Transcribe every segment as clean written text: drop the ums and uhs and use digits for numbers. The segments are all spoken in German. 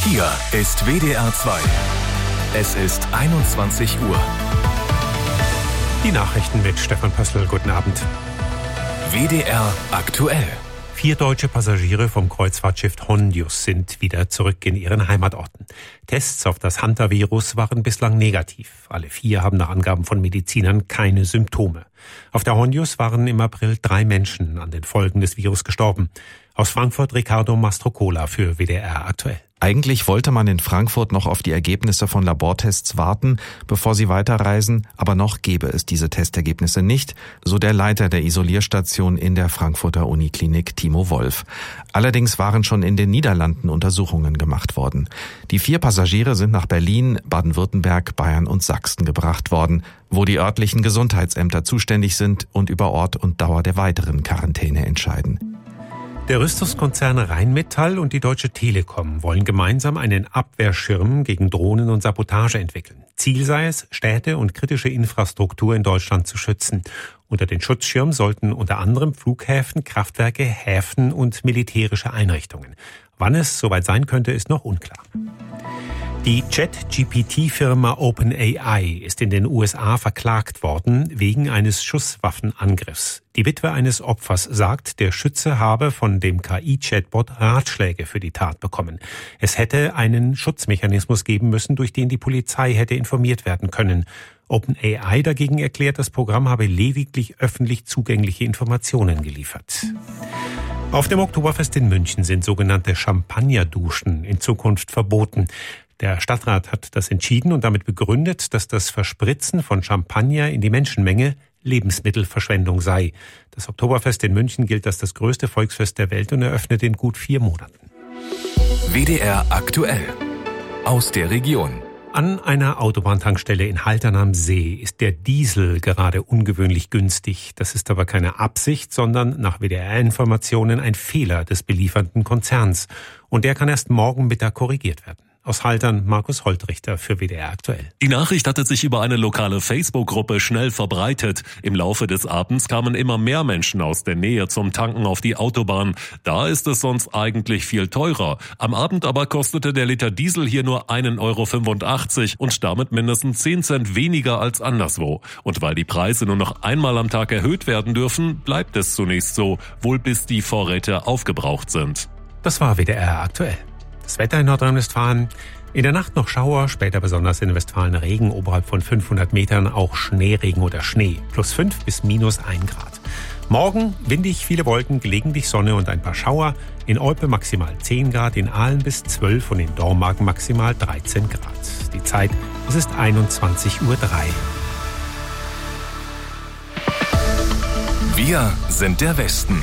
Hier ist WDR 2. Es ist 21 Uhr. Die Nachrichten mit Stefan Pössl. Guten Abend. WDR aktuell. 4 deutsche Passagiere vom Kreuzfahrtschiff Hondius sind wieder zurück in ihren Heimatorten. Tests auf das Hantavirus waren bislang negativ. Alle 4 haben nach Angaben von Medizinern keine Symptome. Auf der Hondius waren im April 3 Menschen an den Folgen des Virus gestorben. Aus Frankfurt Riccardo Mastrocola für WDR aktuell. Eigentlich wollte man in Frankfurt noch auf die Ergebnisse von Labortests warten, bevor sie weiterreisen, aber noch gäbe es diese Testergebnisse nicht, so der Leiter der Isolierstation in der Frankfurter Uniklinik Timo Wolf. Allerdings waren schon in den Niederlanden Untersuchungen gemacht worden. Die 4 Passagiere sind nach Berlin, Baden-Württemberg, Bayern und Sachsen gebracht worden, wo die örtlichen Gesundheitsämter zuständig sind und über Ort und Dauer der weiteren Quarantäne entscheiden. Der Rüstungskonzern Rheinmetall und die Deutsche Telekom wollen gemeinsam einen Abwehrschirm gegen Drohnen und Sabotage entwickeln. Ziel sei es, Städte und kritische Infrastruktur in Deutschland zu schützen. Unter den Schutzschirm sollten unter anderem Flughäfen, Kraftwerke, Häfen und militärische Einrichtungen. Wann es soweit sein könnte, ist noch unklar. Die Chat-GPT-Firma OpenAI ist in den USA verklagt worden wegen eines Schusswaffenangriffs. Die Witwe eines Opfers sagt, der Schütze habe von dem KI-Chatbot Ratschläge für die Tat bekommen. Es hätte einen Schutzmechanismus geben müssen, durch den die Polizei hätte informiert werden können. OpenAI dagegen erklärt, das Programm habe lediglich öffentlich zugängliche Informationen geliefert. Auf dem Oktoberfest in München sind sogenannte Champagnerduschen in Zukunft verboten. Der Stadtrat hat das entschieden und damit begründet, dass das Verspritzen von Champagner in die Menschenmenge Lebensmittelverschwendung sei. Das Oktoberfest in München gilt als das größte Volksfest der Welt und eröffnet in gut 4 Monaten. WDR aktuell. Aus der Region. An einer Autobahntankstelle in Haltern am See ist der Diesel gerade ungewöhnlich günstig. Das ist aber keine Absicht, sondern nach WDR-Informationen ein Fehler des beliefernden Konzerns. Und der kann erst morgen Mittag korrigiert werden. Aus Haltern Markus Holtrichter für WDR aktuell. Die Nachricht hatte sich über eine lokale Facebook-Gruppe schnell verbreitet. Im Laufe des Abends kamen immer mehr Menschen aus der Nähe zum Tanken auf die Autobahn. Da ist es sonst eigentlich viel teurer. Am Abend aber kostete der Liter Diesel hier nur 1,85 € und damit mindestens 10 Cent weniger als anderswo. Und weil die Preise nur noch einmal am Tag erhöht werden dürfen, bleibt es zunächst so, wohl bis die Vorräte aufgebraucht sind. Das war WDR aktuell. Das Wetter in Nordrhein-Westfalen. In der Nacht noch Schauer, später besonders in Westfalen Regen, oberhalb von 500 Metern auch Schneeregen oder Schnee. +5 bis -1 Grad. Morgen windig, viele Wolken, gelegentlich Sonne und ein paar Schauer. In Olpe maximal 10 Grad, in Aalen bis 12 und in Dormagen maximal 13 Grad. Die Zeit, es ist 21:03 Uhr. Wir sind der Westen.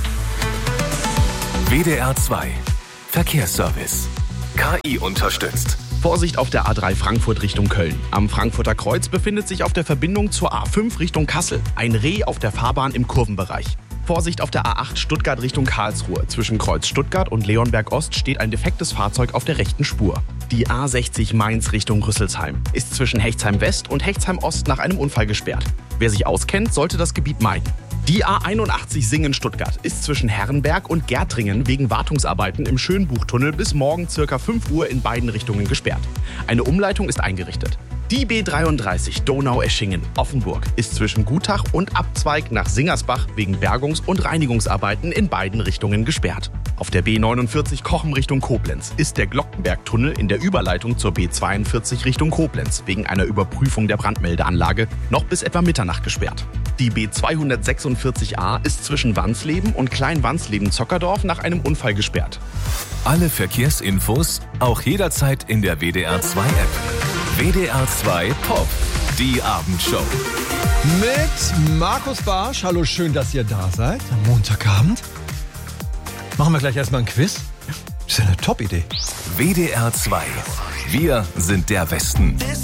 WDR 2. Verkehrsservice. KI unterstützt. Vorsicht auf der A3 Frankfurt Richtung Köln. Am Frankfurter Kreuz befindet sich auf der Verbindung zur A5 Richtung Kassel ein Reh auf der Fahrbahn im Kurvenbereich. Vorsicht auf der A8 Stuttgart Richtung Karlsruhe. Zwischen Kreuz Stuttgart und Leonberg Ost steht ein defektes Fahrzeug auf der rechten Spur. Die A60 Mainz Richtung Rüsselsheim ist zwischen Hechtsheim West und Hechtsheim Ost nach einem Unfall gesperrt. Wer sich auskennt, sollte das Gebiet meiden. Die A81 Singen-Stuttgart ist zwischen Herrenberg und Gärtringen wegen Wartungsarbeiten im Schönbuchtunnel bis morgen ca. 5 Uhr in beiden Richtungen gesperrt. Eine Umleitung ist eingerichtet. Die B33 Donau-Eschingen-Offenburg ist zwischen Gutach und Abzweig nach Singersbach wegen Bergungs- und Reinigungsarbeiten in beiden Richtungen gesperrt. Auf der B49 Cochem Richtung Koblenz ist der Glockenberg-Tunnel in der Überleitung zur B42 Richtung Koblenz wegen einer Überprüfung der Brandmeldeanlage noch bis etwa Mitternacht gesperrt. Die B246a ist zwischen Wansleben und Klein-Wansleben-Zockerdorf nach einem Unfall gesperrt. Alle Verkehrsinfos auch jederzeit in der WDR 2 App. WDR 2 Pop, die Abendshow. Mit Markus Barsch. Hallo, schön, dass ihr da seid am Montagabend. Machen wir gleich erstmal ein Quiz. Ist ja eine Top-Idee. WDR 2. Wir sind der Westen.